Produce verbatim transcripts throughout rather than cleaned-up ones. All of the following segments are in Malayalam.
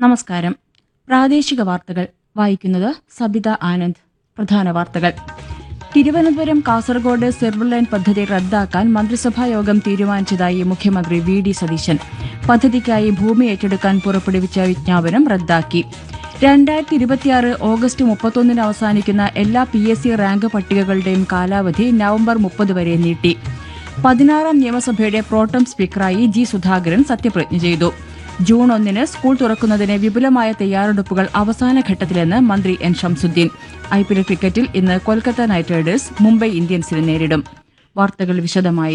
നമസ്കാരം. പ്രാദേശിക വാർത്തകൾ വായിക്കുന്നത് സബിത ആനന്ദ്. പ്രധാന വാർത്തകൾ. തിരുവനന്തപുരം കാസർഗോഡ് സിൽവർ ലൈൻ പദ്ധതി റദ്ദാക്കാൻ മന്ത്രിസഭായോഗം തീരുമാനിച്ചതായി മുഖ്യമന്ത്രി വി ഡി സതീശൻ. പദ്ധതിക്കായി ഭൂമി ഏറ്റെടുക്കാൻ പുറപ്പെടുവിച്ച വിജ്ഞാപനം റദ്ദാക്കി. രണ്ടായിരത്തി ഇരുപത്തിയാറ് ഓഗസ്റ്റ് മുപ്പത്തൊന്നിന് അവസാനിക്കുന്ന എല്ലാ പി എസ് സി റാങ്ക് പട്ടികകളുടെയും കാലാവധി നവംബർ മുപ്പത് വരെ നീട്ടി. പതിനാറാം നിയമസഭയുടെ പ്രോട്ടം സ്പീക്കറായി ജി സുധാകരൻ സത്യപ്രതിജ്ഞ ചെയ്തു. ജൂൺ ഒന്നിന് സ്കൂൾ തുറക്കുന്നതിന് വിപുലമായ തയ്യാറെടുപ്പുകൾ അവസാന ഘട്ടത്തിലെന്ന് മന്ത്രി N Shamsuddin. I P L ക്രിക്കറ്റിൽ ഇന്ന് കൊൽക്കത്ത നൈറ്റ് റൈഡേഴ്സ് മുംബൈ ഇന്ത്യൻസിനെ നേരിടും. വാർത്തകൾ വിശദമായി.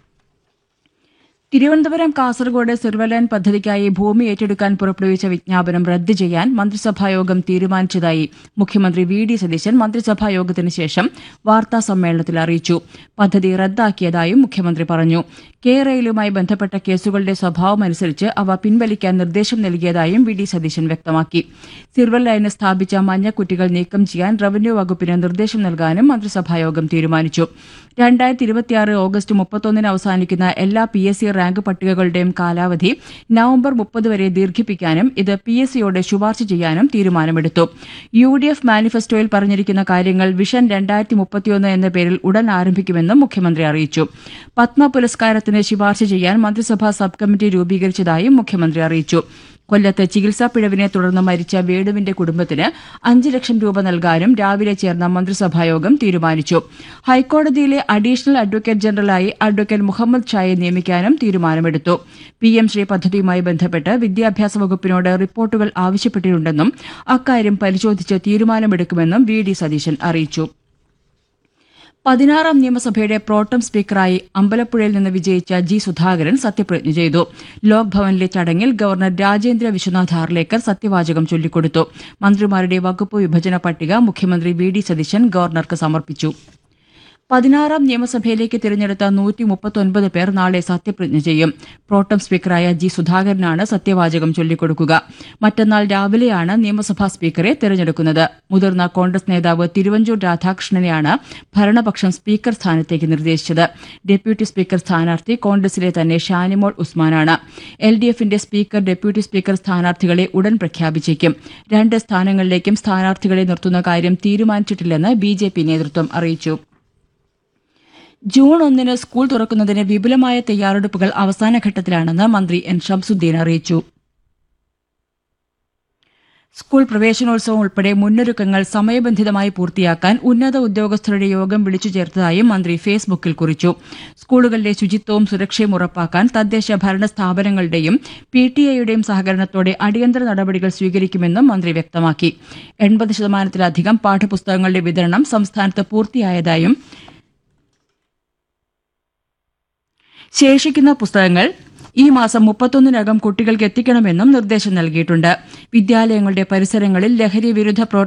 തിരുവനന്തപുരം കാസർഗോഡ് സിൽവർ ലൈൻ പദ്ധതിക്കായി ഭൂമി ഏറ്റെടുക്കാൻ പുറപ്പെടുവിച്ച വിജ്ഞാപനം റദ്ദ് ചെയ്യാൻ മന്ത്രിസഭായോഗം തീരുമാനിച്ചതായി മുഖ്യമന്ത്രി വി ഡി സതീശൻ മന്ത്രിസഭായോഗത്തിന് ശേഷം വാർത്താസമ്മേളനത്തിൽ അറിയിച്ചു. പദ്ധതി റദ്ദാക്കിയതായും മുഖ്യമന്ത്രി പറഞ്ഞു. കെ റെയിലുമായി ബന്ധപ്പെട്ട കേസുകളുടെ സ്വഭാവമനുസരിച്ച് അവ പിൻവലിക്കാൻ നിർദ്ദേശം നൽകിയതായും വി ഡി സതീശൻ വ്യക്തമാക്കി. സിൽവർ ലൈന് സ്ഥാപിച്ച മഞ്ഞക്കുറ്റികൾ നീക്കം ചെയ്യാൻ റവന്യൂ വകുപ്പിന് നിർദ്ദേശം നൽകാനും മന്ത്രിസഭായോഗം തീരുമാനിച്ചു. രണ്ടായിരത്തി ഇരുപത്തിയാറ് ഓഗസ്റ്റ് മുപ്പത്തൊന്നിന് അവസാനിക്കുന്ന എല്ലാ പി എസ് സി റാങ്ക് പട്ടികകളുടെയും കാലാവധി നവംബർ മുപ്പത് വരെ ദീർഘിപ്പിക്കാനും ഇത് പി എസ് സിയോട് ശുപാർശ ചെയ്യാനും തീരുമാനമെടുത്തു. യു ഡി എഫ് മാനിഫെസ്റ്റോയിൽ പറഞ്ഞിരിക്കുന്ന കാര്യങ്ങൾ വിഷൻ രണ്ടായിരത്തി മുപ്പത്തിയൊന്ന് എന്ന പേരിൽ ഉടൻ ആരംഭിക്കുമെന്നും മുഖ്യമന്ത്രി അറിയിച്ചു. പത്മ പുരസ്കാരത്തിന് ശുപാർശ ചെയ്യാൻ മന്ത്രിസഭാ സബ് കമ്മിറ്റി രൂപീകരിച്ചതായും മുഖ്യമന്ത്രി അറിയിച്ചു. കൊല്ലത്ത് ചികിത്സാ പിഴവിനെ തുടർന്ന് മരിച്ച വേണുവിന്റെ കുടുംബത്തിന് അഞ്ച് ലക്ഷം രൂപ നൽകാനും രാവിലെ ചേർന്ന മന്ത്രിസഭായോഗം തീരുമാനിച്ചു. ഹൈക്കോടതിയിലെ അഡീഷണൽ അഡ്വക്കേറ്റ് ജനറലായി അഡ്വക്കേറ്റ് മുഹമ്മദ് ഷായെ നിയമിക്കാനും തീരുമാനമെടുത്തു. പി എം ശ്രീ പദ്ധതിയുമായി ബന്ധപ്പെട്ട് വിദ്യാഭ്യാസ വകുപ്പിനോട് റിപ്പോർട്ടുകൾ ആവശ്യപ്പെട്ടിട്ടുണ്ടെന്നും അക്കാര്യം പരിശോധിച്ച് തീരുമാനമെടുക്കുമെന്നും വി ഡി സതീശൻ അറിയിച്ചു. പതിനാറാം നിയമസഭയുടെ പ്രോട്ടം സ്പീക്കറായി അമ്പലപ്പുഴയിൽ നിന്ന് വിജയിച്ച ജി സുധാകരൻ സത്യപ്രതിജ്ഞ ചെയ്തു. ലോക് ഭവനിലെ ചടങ്ങിൽ ഗവർണർ രാജേന്ദ്ര വിശ്വനാഥ് ഹാർലേക്കർ സത്യവാചകം ചൊല്ലിക്കൊടുത്തു. മന്ത്രിമാരുടെ വകുപ്പ് വിഭജന പട്ടിക മുഖ്യമന്ത്രി വി ഡി സതീശൻ ഗവർണർക്ക് സമർപ്പിച്ചു. പതിനാറാം നിയമസഭയിലേക്ക് തിരഞ്ഞെടുത്ത നൂറ്റി മുപ്പത്തൊൻപത് പേർ നാളെ സത്യപ്രതിജ്ഞ ചെയ്യും. പ്രോട്ടം സ്പീക്കറായ ജി സുധാകരനാണ് സത്യവാചകം ചൊല്ലിക്കൊടുക്കുക. മറ്റന്നാൾ രാവിലെയാണ് നിയമസഭാ സ്പീക്കറെ തെരഞ്ഞെടുക്കുന്നത്. മുതിർന്ന കോൺഗ്രസ് നേതാവ് തിരുവഞ്ചൂർ രാധാകൃഷ്ണനെയാണ് ഭരണപക്ഷം സ്പീക്കർ സ്ഥാനത്തേക്ക് നിർദ്ദേശിച്ചത്. ഡെപ്യൂട്ടി സ്പീക്കർ സ്ഥാനാർത്ഥി കോൺഗ്രസിലെ തന്നെ ഷാനിമോൾ ഉസ്മാനാണ്. എൽ ഡി എഫിന്റെ സ്പീക്കർ, ഡെപ്യൂട്ടി സ്പീക്കർ സ്ഥാനാർത്ഥികളെ ഉടൻ പ്രഖ്യാപിച്ചേക്കും. രണ്ട് സ്ഥാനങ്ങളിലേക്കും സ്ഥാനാർത്ഥികളെ നിർത്തുന്ന കാര്യം തീരുമാനിച്ചിട്ടില്ലെന്ന് ബി ജെ പി നേതൃത്വം അറിയിച്ചു. ജൂൺ ഒന്നിന് സ്കൂൾ തുറക്കുന്നതിന് വിപുലമായ തയ്യാറെടുപ്പുകൾ അവസാനഘട്ടത്തിലാണെന്ന് മന്ത്രി എൻ ഷംസുദ്ദീൻ അറിയിച്ചു. സ്കൂൾ പ്രവേശനോത്സവം ഉൾപ്പെടെ മുന്നൊരുക്കങ്ങൾ സമയബന്ധിതമായി പൂർത്തിയാക്കാൻ ഉന്നത ഉദ്യോഗസ്ഥരുടെ യോഗം വിളിച്ചു ചേർത്തതായും മന്ത്രി ഫേസ്ബുക്കിൽ കുറിച്ചു. സ്കൂളുകളിലെ ശുചിത്വവും സുരക്ഷയും ഉറപ്പാക്കാൻ തദ്ദേശ ഭരണ സ്ഥാപനങ്ങളുടെയും പി ടി എയുടെയും സഹകരണത്തോടെ അടിയന്തര നടപടികൾ സ്വീകരിക്കുമെന്നും മന്ത്രി വ്യക്തമാക്കി. എൺപത് ശതമാനത്തിലധികം പാഠപുസ്തകങ്ങളുടെ വിതരണം സംസ്ഥാനത്ത് പൂർത്തിയായതായും ശേഷിക്കുന്ന പുസ്തകങ്ങൾ ഈ മാസം മുപ്പത്തൊന്നിനകം കുട്ടികൾക്ക് എത്തിക്കണമെന്നും നിർദ്ദേശം നൽകിയിട്ടുണ്ട്. വിദ്യാലയങ്ങളുടെ പരിസരങ്ങളിൽ ലഹരി വിരുദ്ധ